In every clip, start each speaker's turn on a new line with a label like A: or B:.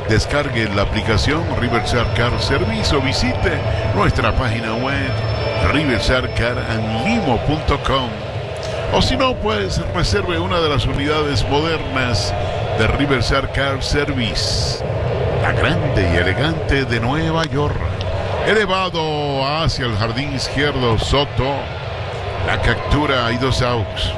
A: Descargue la aplicación Riverside Car Service o visite nuestra página web riversidecaranlimo.com. O si no, pues reserve una de las unidades modernas de Riverside Car Service, la grande y elegante de Nueva York. Elevado hacia el jardín izquierdo, Soto, la captura y 2 outs.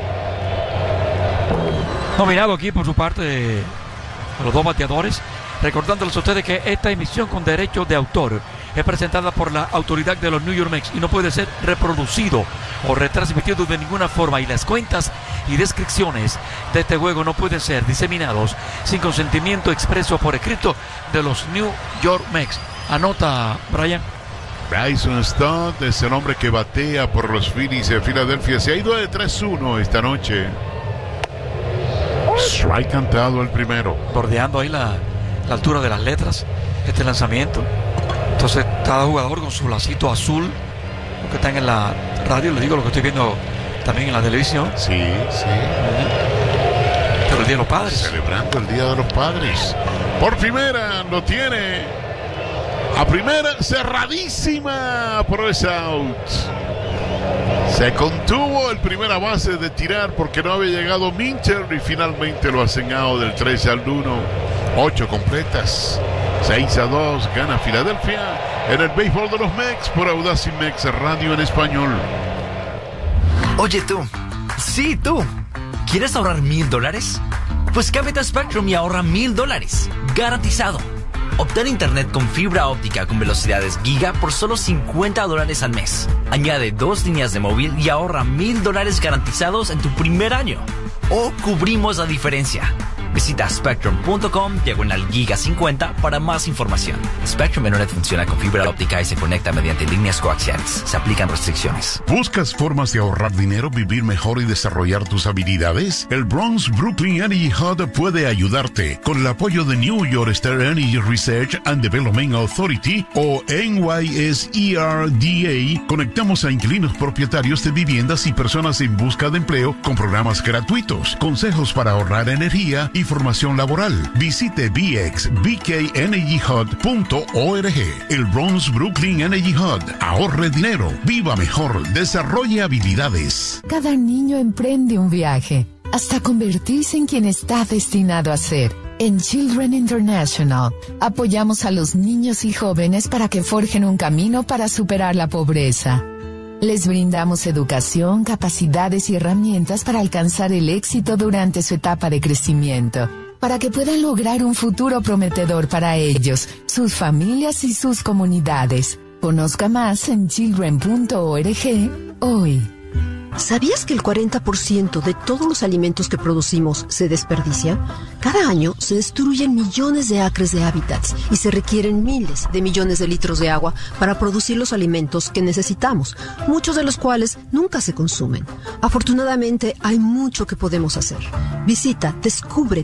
B: Nominado aquí por su parte de los 2 bateadores. Recordándoles a ustedes que esta emisión con derecho de autor es presentada por la autoridad de los New York Mets y no puede ser reproducido o retransmitido de ninguna forma, y las cuentas y descripciones de este juego no pueden ser diseminados sin consentimiento expreso por escrito de los New York Mets. Anota, Brian.
A: Bryson Stott es el hombre que batea por los Phillies de Filadelfia. Se ha ido de 3-1 esta noche. Strike cantado el primero.
B: Bordeando ahí la altura de las letras, este lanzamiento. Entonces cada jugador con su lacito azul, lo que están en la radio, les digo lo que estoy viendo también en la televisión.
A: Sí, sí.
B: Pero el Día de los Padres.
A: Celebrando el Día de los Padres. Por primera lo tiene. A primera, cerradísima por ese out. Se contuvo el primera base de tirar porque no había llegado Mincher y finalmente lo hacen out del 13-1. 8 completas. 6-2 gana Filadelfia en el béisbol de los Mets por Audacy Mex Radio en español.
C: Oye tú, sí tú, ¿quieres ahorrar $1,000? Pues cámbiate a Spectrum y ahorra $1,000, garantizado. Obtén internet con fibra óptica con velocidades giga por solo $50 al mes. Añade 2 líneas de móvil y ahorra $1,000 garantizados en tu primer año. O cubrimos la diferencia. Visita spectrum.com/giga50 para más información. Spectrum Internet funciona con fibra óptica y se conecta mediante líneas coaxiales. Se aplican restricciones.
A: ¿Buscas formas de ahorrar dinero, vivir mejor y desarrollar tus habilidades? El Bronx Brooklyn Energy Hub puede ayudarte. Con el apoyo de New York State Energy Research and Development Authority o NYSERDA, conectamos a inquilinos propietarios de viviendas y personas en busca de empleo con programas gratuitos, consejos para ahorrar energía y formación laboral. Visite bkenergyhub.org. El Bronx Brooklyn Energy Hub. Ahorre dinero, viva mejor, desarrolle habilidades.
D: Cada niño emprende un viaje hasta convertirse en quien está destinado a ser. En Children International apoyamos a los niños y jóvenes para que forjen un camino para superar la pobreza. Les brindamos educación, capacidades y herramientas para alcanzar el éxito durante su etapa de crecimiento, para que puedan lograr un futuro prometedor para ellos, sus familias y sus comunidades. Conozca más en children.org hoy.
E: ¿Sabías que el 40% de todos los alimentos que producimos se desperdicia? Cada año se destruyen millones de acres de hábitats y se requieren miles de millones de litros de agua para producir los alimentos que necesitamos, muchos de los cuales nunca se consumen. Afortunadamente, hay mucho que podemos hacer. Visita Descubre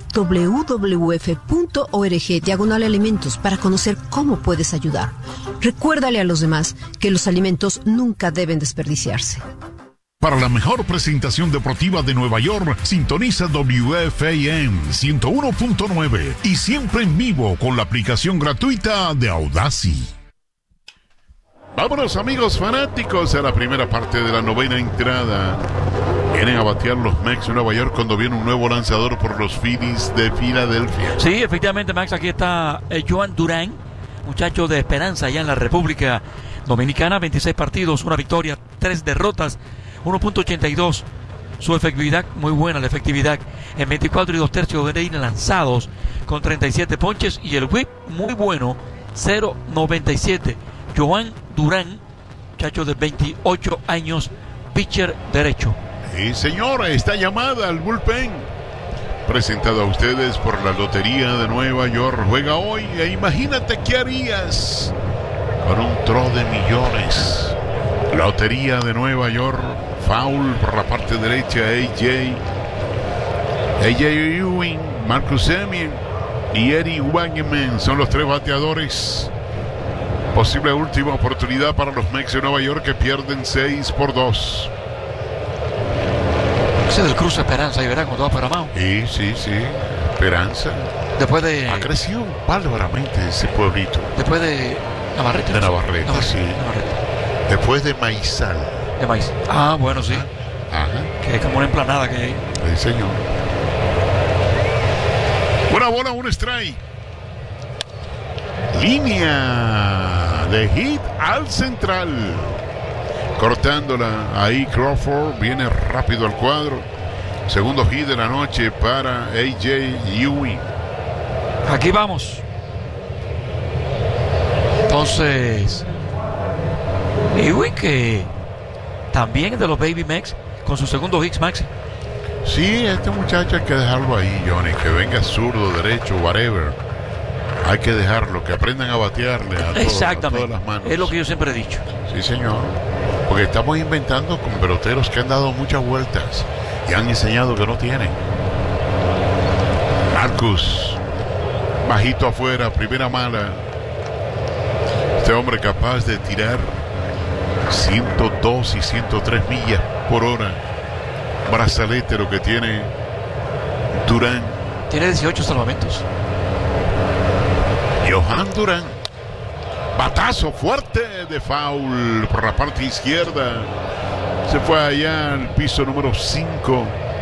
E: www.org/alimentos para conocer cómo puedes ayudar. Recuérdale a los demás que los alimentos nunca deben desperdiciarse.
A: Para la mejor presentación deportiva de Nueva York, sintoniza WFAN 101.9 y siempre en vivo con la aplicación gratuita de Audacy. Vámonos, amigos fanáticos, a la primera parte de la novena entrada. Vienen a batear los Mets de Nueva York cuando viene un nuevo lanzador por los Phillies de Filadelfia.
B: Sí, efectivamente, Max, aquí está Joan Durán, muchacho de Esperanza allá en la República Dominicana. 26 partidos, 1 victoria, 3 derrotas, 1.82. Su efectividad, muy buena la efectividad, en 24 2/3 de innings lanzados con 37 ponches, y el whip muy bueno, 0.97. Joan Durán, muchacho de 28 años, pitcher derecho.
A: Sí, señor, esta llamada al bullpen, presentada a ustedes por la Lotería de Nueva York. Juega hoy e imagínate qué harías con un tro de millones. Lotería de Nueva York. Foul por la parte derecha. AJ Ewing, Marcus Semien y Eddie Wagman son los 3 bateadores. Posible última oportunidad para los Mets de Nueva York, que pierden 6-2.
B: Ese del cruce Esperanza, y verá con todo para Mao.
A: Sí, Esperanza.
B: Después de...
A: Ha crecido bárbaramente ese pueblito.
B: Después de Navarrete.
A: De Navarrete, sí.
B: Navarrete.
A: Después de Maizal.
B: De maíz. Ah, bueno, sí.
A: Ajá.
B: Que es como una emplanada que hay.
A: Sí, señor. Buena bola, un strike. Línea de hit al central. Cortándola ahí Crawford. Viene rápido al cuadro. Segundo hit de la noche para AJ Ewing.
B: Aquí vamos. Entonces, Ewing, que también es de los Baby Mex, con su segundo hit, Maxi.
A: Sí, este muchacho hay que dejarlo ahí, Johnny. Que venga zurdo, derecho, whatever. Hay que dejarlo, que aprendan a batearle a
B: Exactamente.
A: todas las manos.
B: Es lo que yo siempre he dicho.
A: Sí, señor. Porque estamos inventando con peloteros que han dado muchas vueltas y han enseñado que no tienen. Marcus, bajito afuera, primera mala. Este hombre capaz de tirar 102 y 103 millas por hora. Brazalete lo que tiene Durán.
B: Tiene 18 salvamentos.
A: Johan Durán. Batazo fuerte de foul por la parte izquierda. Se fue allá al piso número 5.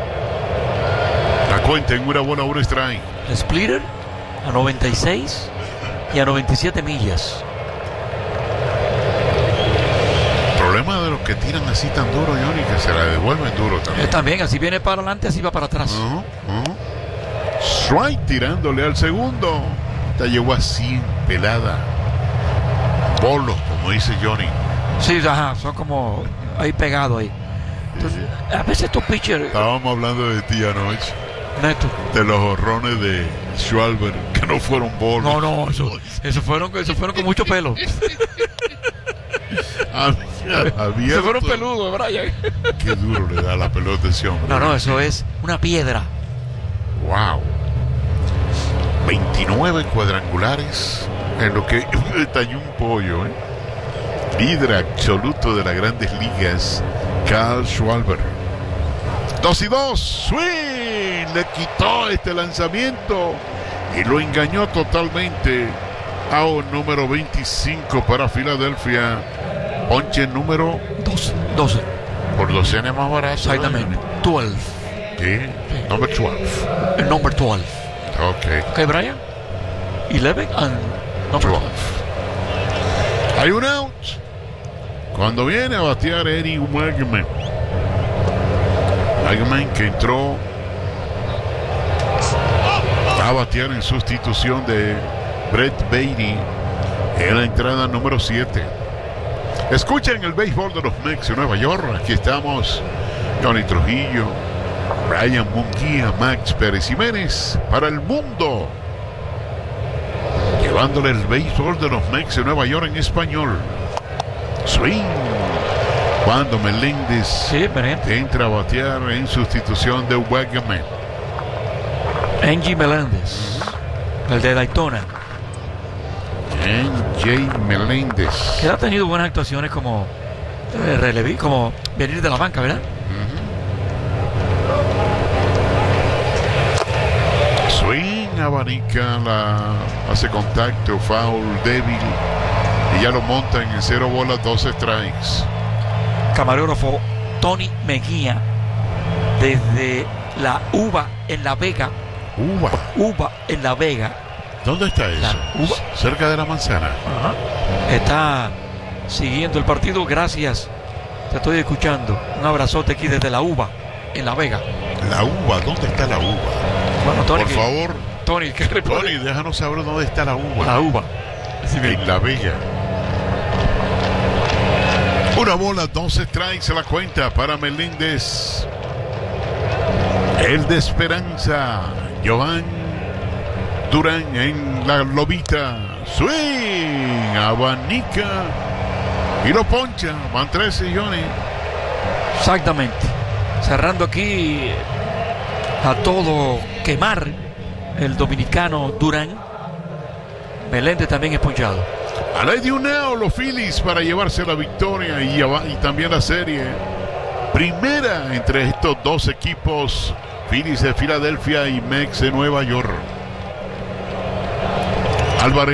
A: La cuenta en una bola, un strike.
B: Splitter a 96 y a 97 millas.
A: Problema de los que tiran así tan duro, Johnny, que se la devuelven duro también.
B: También, así viene para adelante, así va para atrás.
A: Strike tirándole al segundo. Esta llegó así, pelada. Bolos, como dice Johnny.
B: Sí, ajá, son como ahí pegados ahí. Entonces, a veces estos pitchers,
A: Estábamos hablando de ti anoche,
B: neto.
A: de los horrones de Schwarber, que no fueron bolos.
B: No, eso fueron con mucho pelo.
A: Abierto.
B: Se fueron peludos, Brian.
A: Qué duro le da la pelota a ese hombre.
B: No, eso es una piedra.
A: Wow. 29 cuadrangulares en lo que detalló un pollo, líder absoluto de las grandes ligas, Carl Schwarber. 2-2, swing, le quitó este lanzamiento y lo engañó totalmente. Out número 25 para Filadelfia. Ponche número
B: 12.
A: por docena más barato.
B: Exactamente. 12.
A: Sí, number 12.
B: El number 12.
A: Ok.
B: Brian. 11 and number 12.
A: Hay un out. Cuando viene a batear Eddie Wegman. Wegman que entró a batear en sustitución de Brett Beatty en la entrada número 7. Escuchen el béisbol de los Mets de Nueva York. Aquí estamos, Johnny Trujillo, Brian Munguía, Max Pérez Jiménez para el mundo, llevándole el béisbol de los Mets de Nueva York en español. Swing. Cuando Meléndez entra a batear en sustitución de Wegman.
B: Angie Meléndez, el de Daytona.
A: NJ Meléndez.
B: Que ha tenido buenas actuaciones como releví, como venir de la banca, ¿verdad?
A: Swing, abanica, hace contacto, foul, débil. Y ya lo montan en 0 bolas, 2 strikes.
B: Camarógrafo Tony Mejía, desde la Uva en La Vega. Uva en La Vega.
A: ¿Dónde está eso? Cerca de la manzana.
B: Ajá. Está siguiendo el partido. Gracias. Te estoy escuchando. Un abrazote aquí desde la Uva en La Vega.
A: La uva, ¿dónde está la uva?
B: Bueno, Tony,
A: por favor.
B: Tony, ¿qué responde?
A: Tony, déjanos saber dónde está la uva.
B: La Uva. Sí,
A: en La Vega. Una bola, 2 strikes a la cuenta para Meléndez. El de Esperanza, Johan Durán en la lobita. Swing, abanica y lo poncha. Van 13, Johnny.
B: Exactamente. Cerrando aquí a todo quemar el dominicano Durán. Meléndez también es ponchado.
A: A la de un out los Phillies para llevarse la victoria y también la serie. Primera entre estos dos equipos, Phillies de Filadelfia y Mets de Nueva York. Álvarez.